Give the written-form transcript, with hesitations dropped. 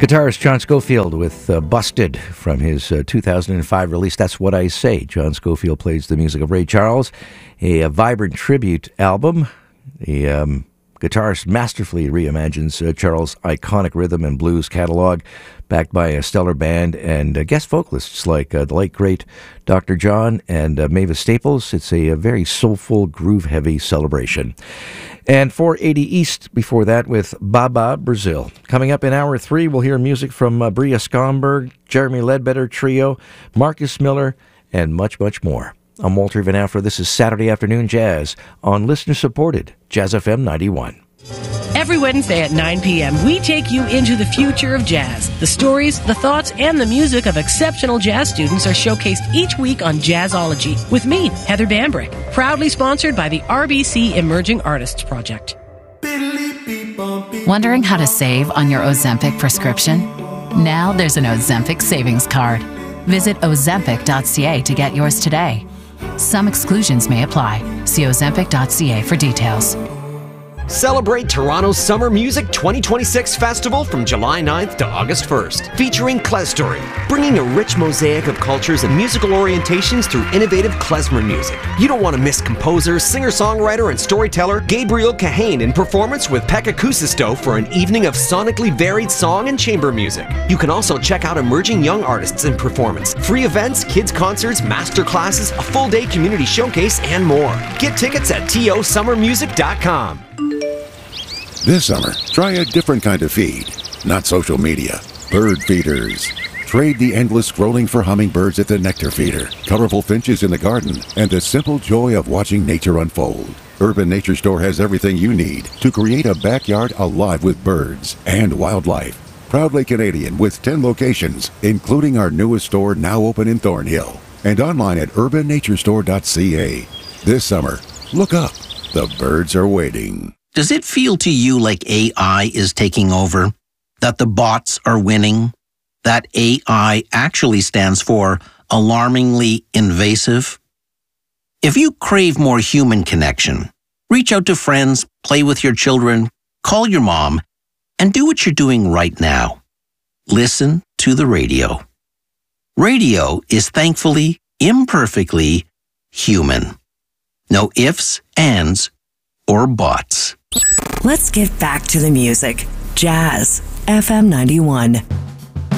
Guitarist John Scofield with Busted from his 2005 release, That's What I Say. John Scofield plays the music of Ray Charles, a vibrant tribute album. The guitarist masterfully reimagines Charles' iconic rhythm and blues catalog, backed by a stellar band and guest vocalists like the late great Dr. John and Mavis Staples. It's a very soulful, groove-heavy celebration. And 480 East before that with Baba Brazil. Coming up in Hour 3, we'll hear music from Bria Skomberg, Jeremy Ledbetter Trio, Marcus Miller, and much, much more. I'm Walter Van Afra. This is Saturday Afternoon Jazz on listener-supported Jazz FM 91. Every Wednesday at 9 p.m., we take you into the future of jazz. The stories, the thoughts, and the music of exceptional jazz students are showcased each week on Jazzology with me, Heather Bambrick, proudly sponsored by the RBC Emerging Artists Project. Wondering how to save on your Ozempic prescription? Now there's an Ozempic savings card. Visit ozempic.ca to get yours today. Some exclusions may apply. See ozempic.ca for details. Celebrate Toronto's Summer Music 2026 Festival from July 9th to August 1st, featuring Klezstory, bringing a rich mosaic of cultures and musical orientations through innovative klezmer music. You don't want to miss composer, singer-songwriter, and storyteller Gabriel Kahane in performance with Pekka Kuusisto for an evening of sonically varied song and chamber music. You can also check out emerging young artists in performance, free events, kids' concerts, master classes, a full-day community showcase, and more. Get tickets at tosummermusic.com. This summer, try a different kind of feed. Not social media. Bird feeders. Trade the endless scrolling for hummingbirds at the nectar feeder, colorful finches in the garden, and the simple joy of watching nature unfold. Urban Nature Store has everything you need to create a backyard alive with birds and wildlife. Proudly Canadian with 10 locations, including our newest store now open in Thornhill. And online at urbannaturestore.ca. This summer, look up. The birds are waiting. Does it feel to you like AI is taking over? That the bots are winning? That AI actually stands for alarmingly invasive? If you crave more human connection, reach out to friends, play with your children, call your mom, and do what you're doing right now. Listen to the radio. Radio is thankfully, imperfectly human. No ifs, ands, or buts. Let's get back to the music. Jazz FM 91.